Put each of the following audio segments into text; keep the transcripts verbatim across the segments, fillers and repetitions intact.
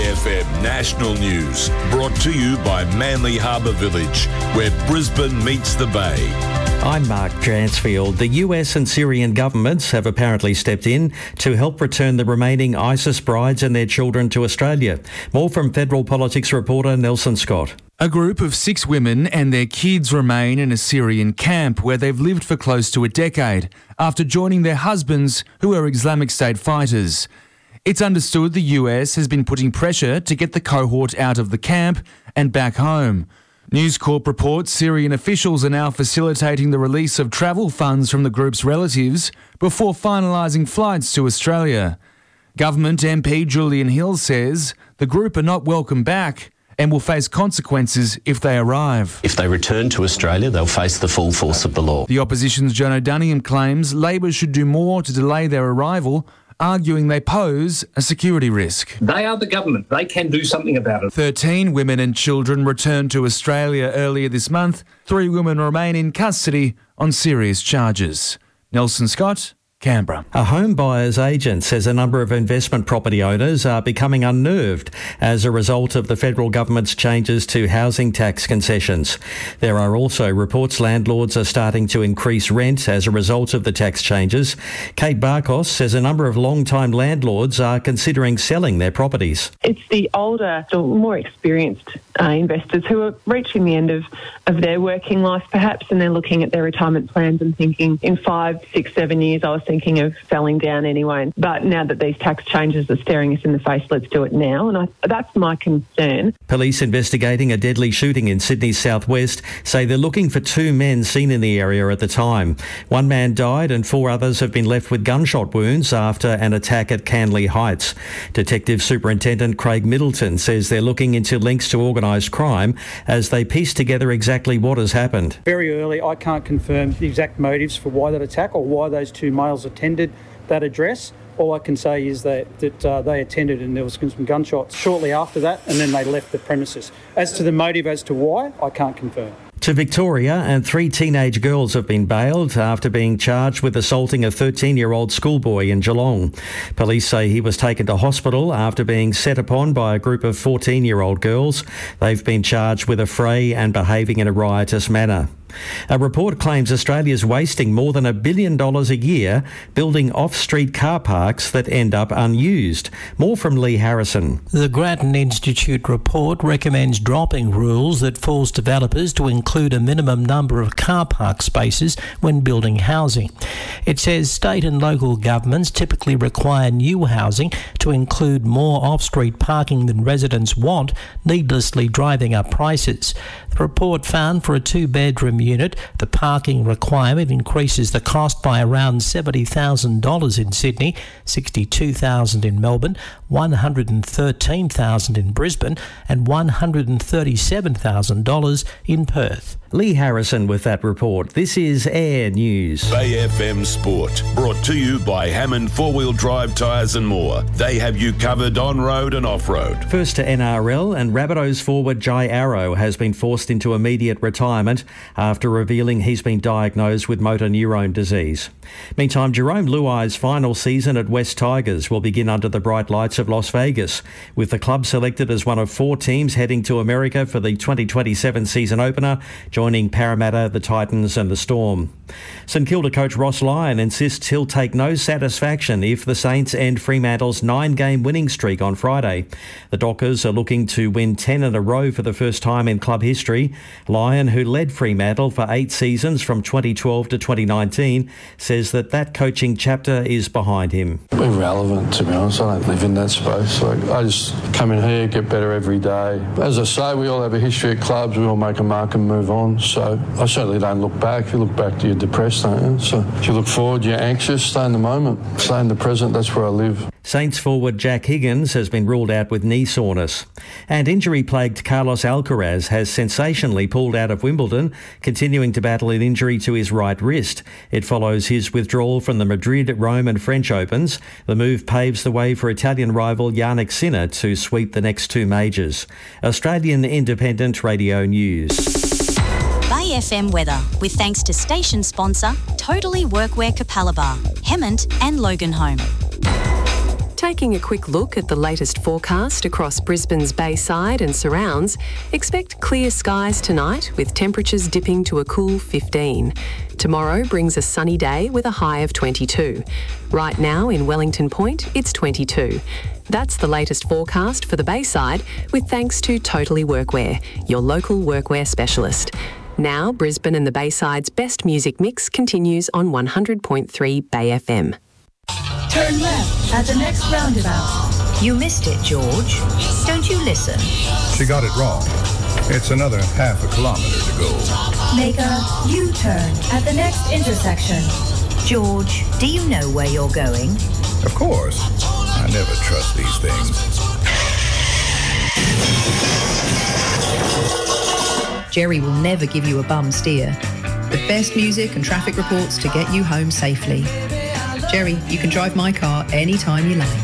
F M National News, brought to you by Manly Harbour Village, where Brisbane meets the Bay. I'm Mark Jansfield. The U S and Syrian governments have apparently stepped in to help return the remaining ISIS brides and their children to Australia. More from Federal Politics reporter Nelson Scott. A group of six women and their kids remain in a Syrian camp where they've lived for close to a decade after joining their husbands, who are Islamic State fighters. It's understood the U S has been putting pressure to get the cohort out of the camp and back home. News Corp reports Syrian officials are now facilitating the release of travel funds from the group's relatives before finalising flights to Australia. Government M P Julian Hill says the group are not welcome back and will face consequences if they arrive. If they return to Australia, they'll face the full force of the law. The opposition's Joan O'Doniam claims Labor should do more to delay their arrival, arguing they pose a security risk. They are the government. They can do something about it. Thirteen women and children returned to Australia earlier this month. Three women remain in custody on serious charges. Nelson Scott, Canberra. A home buyer's agent says a number of investment property owners are becoming unnerved as a result of the federal government's changes to housing tax concessions. There are also reports landlords are starting to increase rent as a result of the tax changes. Kate Barkos says a number of long-time landlords are considering selling their properties. It's the older, the more experienced uh, investors who are reaching the end of, of their working life perhaps, and they're looking at their retirement plans and thinking, in five, six, seven years I was thinking of selling down anyway. But now that these tax changes are staring us in the face, let's do it now. And I, that's my concern. Police investigating a deadly shooting in Sydney's southwest say they're looking for two men seen in the area at the time. One man died and four others have been left with gunshot wounds after an attack at Canley Heights. Detective Superintendent Craig Middleton says they're looking into links to organised crime as they piece together exactly what has happened. Very early, I can't confirm the exact motives for why that attack or why those two males attended that address. All I can say is that, that uh, they attended and there was some gunshots shortly after that, and then they left the premises. As to the motive as to why, I can't confirm. To Victoria, and three teenage girls have been bailed after being charged with assaulting a thirteen-year-old schoolboy in Geelong. Police say he was taken to hospital after being set upon by a group of fourteen-year-old girls. They've been charged with affray and behaving in a riotous manner. A report claims Australia's wasting more than a billion dollars a year building off-street car parks that end up unused. More from Lee Harrison. The Grattan Institute report recommends dropping rules that force developers to include a minimum number of car park spaces when building housing. It says state and local governments typically require new housing to include more off-street parking than residents want, needlessly driving up prices. The report found for a two-bedroom unit, the parking requirement increases the cost by around seventy thousand dollars in Sydney, sixty-two thousand dollars in Melbourne, one hundred thirteen thousand dollars in Brisbane and one hundred thirty-seven thousand dollars in Perth. Lee Harrison with that report. This is Air News. Bay F M Sport, brought to you by Hammond Four-Wheel Drive Tyres and More. They have you covered on-road and off-road. First to N R L, and Rabbitohs forward Jai Arrow has been forced into immediate retirement after revealing he's been diagnosed with motor neurone disease. Meantime, Jerome Luai's final season at West Tigers will begin under the bright lights of Las Vegas, with the club selected as one of four teams heading to America for the twenty twenty-seven season opener, joining Parramatta, the Titans and the Storm. St Kilda coach Ross Lyon insists he'll take no satisfaction if the Saints end Fremantle's nine-game winning streak on Friday. The Dockers are looking to win ten in a row for the first time in club history. Lyon, who led Fremantle for eight seasons from twenty twelve to twenty nineteen, says that that coaching chapter is behind him. We're relevant, to be honest. I don't live in that space. Like, I just come in here, get better every day. As I say, we all have a history at clubs. We all make a mark and move on. So I certainly don't look back. If you look back, you're depressed, don't you? So if you look forward, you're anxious. Stay in the moment. Stay in the present. That's where I live. Saints forward Jack Higgins has been ruled out with knee soreness. And injury-plagued Carlos Alcaraz has sensationally pulled out of Wimbledon, continuing to battle an injury to his right wrist. It follows his withdrawal from the Madrid, Rome and French Opens. The move paves the way for Italian rival Jannik Sinner to sweep the next two majors. Australian Independent Radio News. Bay F M weather, with thanks to station sponsor Totally Workwear Capalaba, Hemmant and Loganholme. Taking a quick look at the latest forecast across Brisbane's Bayside and surrounds, expect clear skies tonight with temperatures dipping to a cool fifteen. Tomorrow brings a sunny day with a high of twenty-two. Right now in Wellington Point, it's twenty-two. That's the latest forecast for the Bayside with thanks to Totally Workwear, your local workwear specialist. Now, Brisbane and the Bayside's best music mix continues on one hundred point three Bay F M. Turn left at the next roundabout. You missed it, George. Don't you listen? She got it wrong. It's another half a kilometre to go. Make a U-turn at the next intersection. George, do you know where you're going? Of course. I never trust these things. Jerry will never give you a bum steer. The best music and traffic reports to get you home safely. Jerry, you can drive my car anytime you like.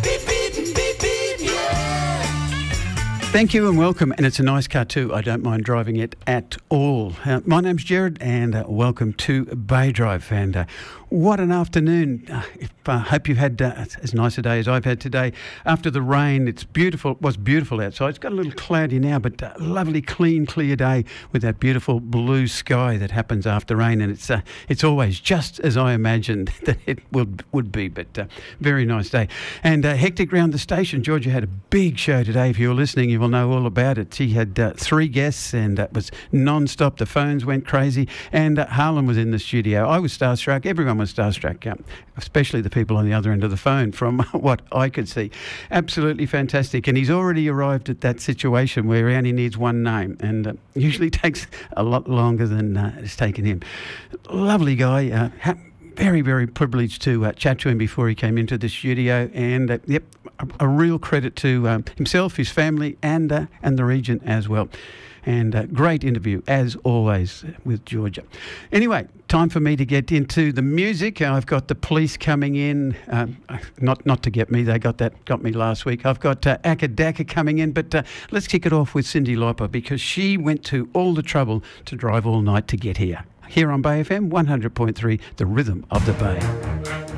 Thank you and welcome, and it's a nice car too. I don't mind driving it at all. Uh, my name's Jared, and uh, welcome to Bay Drive. And uh, what an afternoon! I uh, uh, hope you've had uh, as nice a day as I've had today. After the rain, it's beautiful. It was beautiful outside. It's got a little cloudy now, but uh, lovely, clean, clear day with that beautiful blue sky that happens after rain. And it's uh, it's always just as I imagined that it would would be. But uh, very nice day, and uh, hectic round the station. Georgia had a big show today. If you're listening, you will know all about it. She had uh, three guests, and it was non-stop. The phones went crazy, and uh, Harlan was in the studio. I was starstruck. Everyone was starstruck, uh, especially the people on the other end of the phone from what I could see. Absolutely fantastic. And he's already arrived at that situation where he only needs one name, and uh, usually takes a lot longer than uh, it's taken him. Lovely guy. Uh, ha- Very, very privileged to uh, chat to him before he came into the studio, and uh, yep, a, a real credit to um, himself, his family, and uh, and the region as well. And uh, great interview, as always, with Georgia. Anyway, time for me to get into the music. I've got the police coming in, um, not not to get me, they got that got me last week. I've got uh, Akadaka coming in, but uh, let's kick it off with Cyndi Lauper, because she went to all the trouble to drive all night to get here. Here on Bay F M, one hundred point three, the rhythm of the Bay.